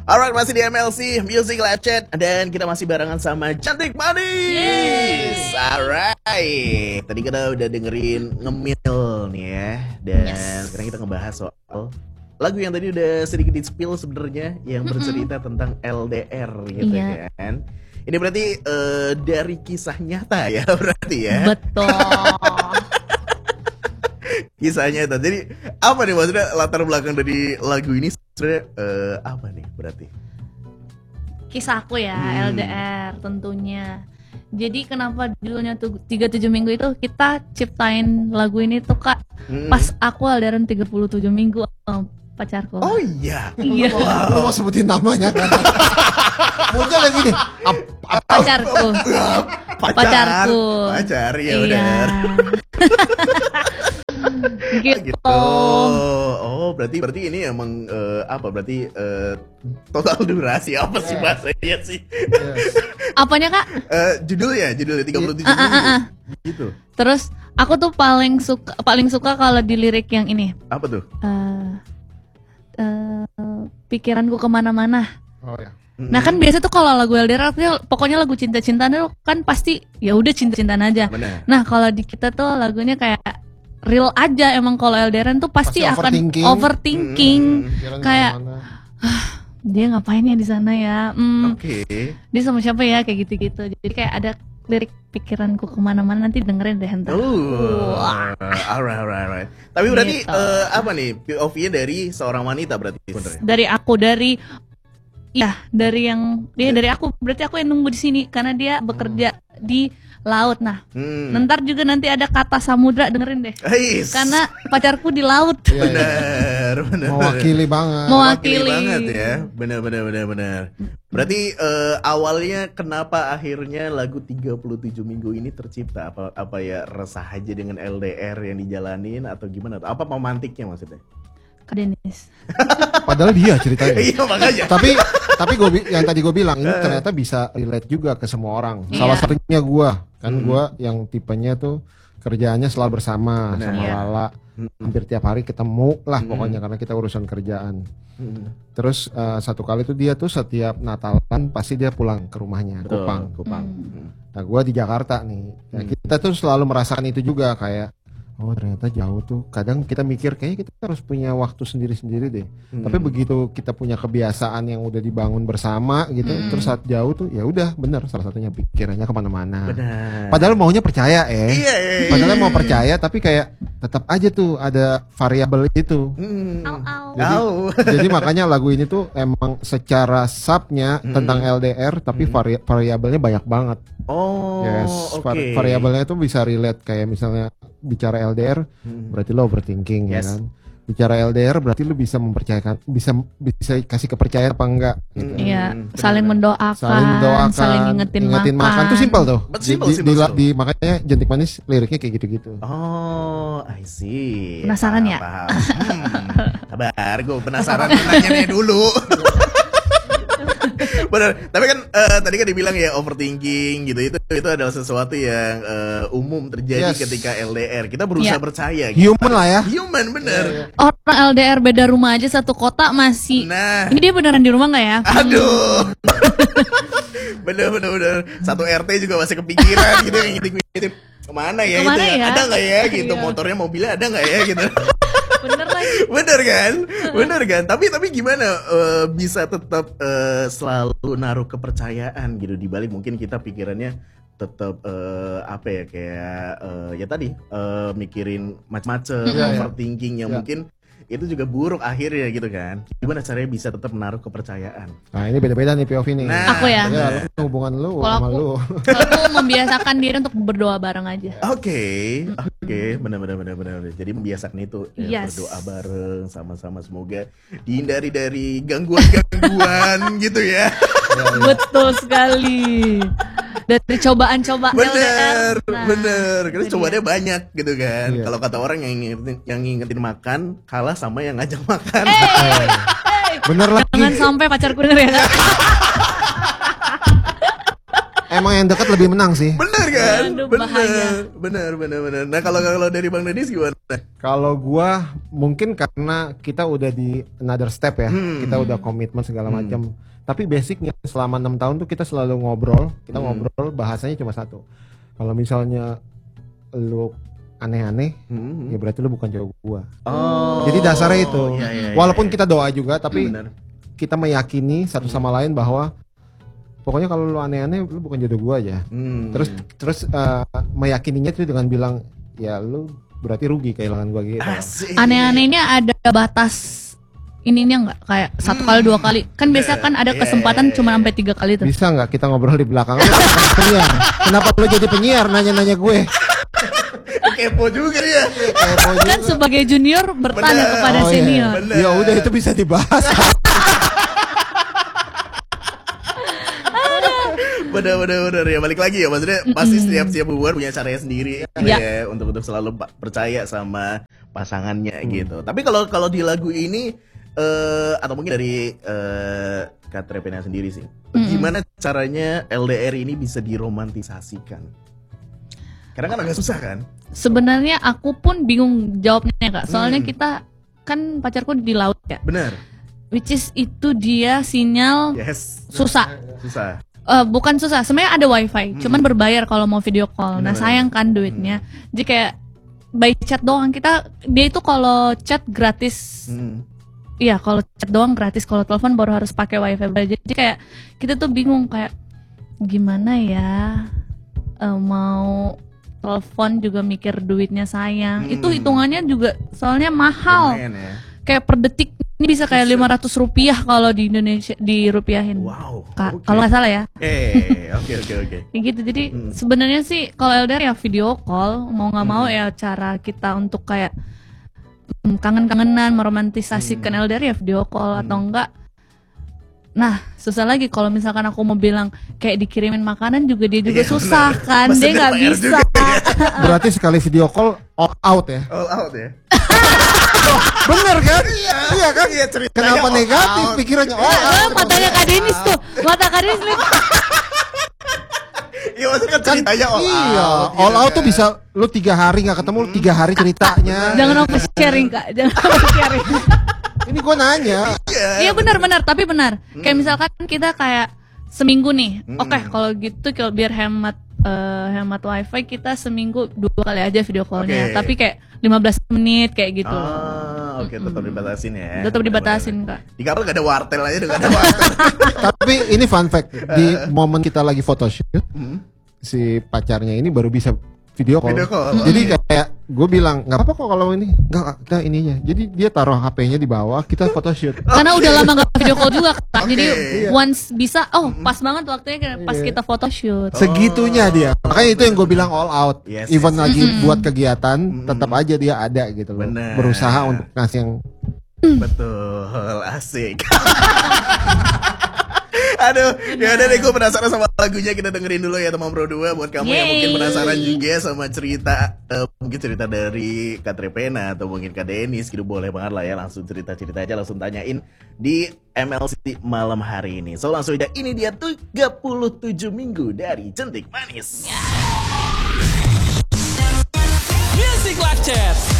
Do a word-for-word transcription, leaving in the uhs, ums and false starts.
Alright, masih di M L C Music Live Chat dan kita masih barengan sama Cantik Manis. Alright, tadi kita udah dengerin ngemil nih ya, dan yes. sekarang kita ngebahas soal lagu yang tadi udah sedikit di spill sebenarnya, yang bercerita tentang L D R gitu yeah. kan. Ini berarti uh, dari kisah nyata ya berarti ya. Betul. Kisah nyata. Jadi apa nih maksudnya latar belakang dari lagu ini sebenarnya uh, apa nih berarti? Kisah aku ya, hmm. L D R tentunya. Jadi kenapa judulnya tuh tiga puluh tujuh minggu itu kita ciptain lagu ini tuh Kak hmm. pas aku L D R tiga puluh tujuh minggu um, pacarku. Oh iya. Iya. Lu mau sebutin namanya kan? Muncul lagi nih. Ap, ap, pacarku. Pacar. Pacarku. Pacar ya iya. benar. gitu. gitu. Oh, berarti berarti ini emang uh, apa? Berarti uh, total durasi apa sih bahasanya sih? Yes. Apanya Kak? Uh, judulnya, judulnya tiga puluh tujuh uh, uh, uh, uh. gitu. Terus aku tuh paling suka paling suka kalau di lirik yang ini. Apa tuh? Uh, uh, pikiranku kemana-mana. Oh ya. Nah kan biasa tuh kalau lagu L D R artinya pokoknya lagu cinta-cintaan itu kan pasti ya udah cinta-cintaan aja. Bener. Nah kalau di kita tuh lagunya kayak real aja, emang kalau L D R tuh pasti, pasti akan overthinking, overthinking. Hmm. kayak ah, dia ngapain ya di sana ya, hmm, Oke. Okay. Dia sama siapa ya kayak gitu-gitu. Jadi kayak ada lirik pikiranku kemana-mana, nanti dengerin deh ntar. Oh, alright, alright, alright. Tapi berarti gitu. uh, apa nih P O V-nya dari seorang wanita berarti sebenarnya? Dari aku, dari ya dari yang dia dari aku, berarti aku yang nunggu di sini karena dia bekerja hmm. di laut. Nah, hmm. ntar juga nanti ada kata samudra, dengerin deh. Ais. Karena pacarku di laut. Benar, benar. Mewakili banget. Mewakili banget ya. Benar, benar, benar, benar. Berarti uh, awalnya kenapa akhirnya lagu tiga puluh tujuh minggu ini tercipta? Apa apa ya resah aja dengan L D R yang dijalanin atau gimana? Apa pemantiknya maksudnya? Kak Dennis. Padahal dia ceritanya. Iya makanya. Tapi tapi gue yang tadi gue bilang ini ternyata bisa relate juga ke semua orang. Iya. Salah satunya gue, kan hmm. gue yang tipenya tuh kerjaannya selalu bersama. Bener. Sama iya. Lala. Hmm. Hampir tiap hari ketemu lah hmm. pokoknya karena kita urusan kerjaan. Hmm. Terus uh, satu kali tuh dia tuh setiap Natalan pasti dia pulang ke rumahnya. Betul. Kupang. Kupang. Hmm. Nah gue di Jakarta nih. Nah, hmm. kita tuh selalu merasakan itu juga kayak. Oh ternyata jauh tuh. Kadang kita mikir kayaknya kita harus punya waktu sendiri-sendiri deh. Hmm. Tapi begitu kita punya kebiasaan yang udah dibangun bersama gitu, hmm. terus saat jauh tuh ya udah bener salah satunya pikirannya kemana-mana. Benar. Padahal maunya percaya eh. Iya, iya, Padahal mau percaya tapi kayak tetap aja tuh ada variabel itu. Hmm. Au, au. Jadi, jadi makanya lagu ini tuh emang secara subnya hmm. tentang L D R tapi hmm. vari variabelnya banyak banget. Oh, yes. oke. Okay. Variabelnya tuh bisa relate kayak misalnya bicara L D R hmm. berarti lo overthinking yes. ya kan. Bicara L D R berarti lo bisa mempercayakan, bisa bisa kasih kepercayaan apa enggak gitu. Iya, hmm. saling mendoakan, saling mendoakan, saling ngingetin, ngingetin makan. makan. Itu simpel tuh. Simple, di, simple, di, simple. di, di makanya Cantik Manis liriknya kayak gitu-gitu. Oh, I see. Penasaran paham, ya? Paham. Hmm. Sabar, gue penasaran nanya dulu. Bener, tapi kan uh, tadi kan dibilang ya overthinking gitu, itu itu adalah sesuatu yang uh, umum terjadi yes. ketika L D R. Kita berusaha yeah. percaya gitu. Human lah ya. Human bener. Yeah, yeah. Orang L D R beda rumah aja satu kota masih. Nah. Ini dia beneran di rumah nggak ya? Aduh. bener bener bener. Satu R T juga masih kepikiran gitu yang ngintip-ngintip kemana ya kemana itu ya? ya? Ada nggak ya gitu Iya. motornya mobilnya ada nggak ya gitu. Bener lagi. Bener kan, bener kan. Tapi tapi gimana uh, bisa tetap uh, selalu naruh kepercayaan gitu di balik mungkin kita pikirannya tetap uh, apa ya kayak uh, ya tadi uh, mikirin macam-macam, yeah, overthinking yang yeah. mungkin itu juga buruk akhirnya gitu kan. Gimana caranya bisa tetap menaruh kepercayaan? Nah ini beda-beda nih P O V nih. Nah, aku ya. Ya hubungan lu Kalo sama aku, lu. aku membiasakan diri untuk berdoa bareng aja. Oke, okay, oke, okay. benar-benar benar-benar. Jadi membiasakan itu ya, yes. berdoa bareng sama-sama semoga dihindari dari gangguan-gangguan gitu ya. Betul sekali. Dari cobaan-cobaan bener, L D R. Nah, bener. Karena cobaannya banyak gitu kan. Iya. Kalau kata orang yang ngingetin, yang ngingetin makan kalah sama yang ngajak makan. Hey, hey. Bener lagi. Jangan sampai pacarku denger ya. Emang yang dekat lebih menang sih. Bener kan? Aduh, Bener, bahaya. bener, bener, bener. Nah kalau kalau dari Bang Dedis gimana? Kalau gua mungkin karena kita udah di another step ya, Hmm. kita udah komitmen segala Hmm. macam. Tapi basicnya selama enam tahun tuh kita selalu ngobrol, kita Hmm. ngobrol bahasanya cuma satu. Kalau misalnya lu aneh-aneh, Hmm. ya berarti lu bukan jodoh gua. Oh. Jadi dasarnya itu. Iya, iya, iya, Walaupun iya. kita doa juga, tapi Bener. kita meyakini satu sama lain bahwa pokoknya kalau lu aneh-aneh lu bukan jodoh gua aja. Hmm. Terus terus uh, meyakininya itu dengan bilang ya lu berarti rugi kehilangan gua gitu. Asik. Aneh-anehnya ada batas ininya nggak kayak satu kali dua kali kan biasa kan ada Iya, kesempatan iya, cuma iya. sampai tiga kali tuh. Bisa nggak kita ngobrol di belakang? Lu kan penyiar. Kenapa lu jadi penyiar nanya-nanya gue? Kepo juga dia. Kepo juga. Kan sebagai junior bertanya Bener. kepada Oh, iya. senior. Bener. Ya udah itu bisa dibahas. Bener, bener, bener ya, balik lagi ya, maksudnya pasti setiap setiap hubungan punya caranya sendiri Ya. ya untuk untuk selalu pa- percaya sama pasangannya gitu. Tapi kalau kalau di lagu ini eh atau mungkin dari eh Kak Trepena sendiri sih, gimana caranya L D R ini bisa diromantisasikan? Karena kan agak susah kan? Sebenarnya aku pun bingung jawabnya kak. Soalnya kita kan pacarku di laut ya, Bener. which is itu dia sinyal Yes. susah. Susah. Eh, bukan susah, sebenarnya ada wifi, cuman berbayar kalau mau video call. Nah Bener. sayang kan duitnya. Jadi kayak by chat doang kita, dia itu kalau chat gratis. Hmm. Iya, kalau chat doang gratis, kalau telepon baru harus pakai wifi. Jadi kayak kita tuh bingung kayak gimana ya eh, mau telepon juga mikir duitnya sayang. Hmm. Itu hitungannya juga soalnya mahal. Lumayan ya. Kayak per detik ini bisa kayak lima ratus rupiah kalau di Indonesia dirupiahin. Wow. Kak, Oke. kalau nggak salah ya. Eh, oke oke oke. Kayak gitu. Jadi Hmm. sebenarnya sih kalau L D R ya video call, mau nggak mau Hmm. ya cara kita untuk kayak mm, kangen-kangenan, meromantisasikan Hmm. L D R ya video call atau enggak. Nah, susah lagi kalau misalkan aku mau bilang kayak dikirimin makanan juga dia juga Iya, susah benar. kan, Masa dia dia nggak bayar bisa. juga Berarti sekali video call all out ya. All out ya. Bener kan? Iya kan? Iya, ceritanya Kenapa all negatif out. pikirannya? Oh, Eh, matanya Kak Denis tuh, mata Kak Denis lihat. Iya, maksudnya kan kan ceritanya all iya, out. all gitu out tuh kan. bisa lu tiga hari nggak ketemu, lu tiga hari ceritanya. Jangan over sharing Kak, jangan over sharing. Ini gue nanya. Iya benar-benar, tapi benar. Kayak misalkan kita kayak seminggu nih, Hmm. oke kalau gitu kalau biar hemat eh, hemat wifi kita seminggu dua kali aja video callnya, Oke. tapi kayak lima belas menit kayak gitu. Ah, oke, tetap dibatasin ya. Tetap dibatasin Benar-benar. Kak. Di kapal gak ada wartel aja, udah gak ada wartel. Tapi ini fun fact, di momen kita lagi photoshoot, Hmm. si pacarnya ini baru bisa video call. Video call. Jadi kayak gue bilang nggak apa-apa kok kalau ini, nggak kita ininya. Jadi dia taruh H P-nya di bawah, kita photoshoot. Karena udah lama gak video call juga Kak. Oke. Jadi Iya. once bisa, oh pas banget waktunya kayak pas Iya. kita photoshoot. Segitunya dia. Makanya itu yang gue bilang all out. Yes, Even yes, lagi yes. buat kegiatan, Mm-mm. tetap aja dia ada gitu loh. Bener. Berusaha untuk ngasih yang Betul, asik. Aduh, ya udah deh, gue penasaran sama lagunya. Kita dengerin dulu ya teman Pro dua. Buat kamu yang Yeay. mungkin penasaran juga sama cerita eh, mungkin cerita dari Kak Trepena atau mungkin Kak Denis gitu, boleh banget lah ya, langsung cerita-cerita aja, langsung tanyain di M L C malam hari ini. So langsung aja, ini dia tiga puluh tujuh minggu dari Cantik Manis. Music Live Chat.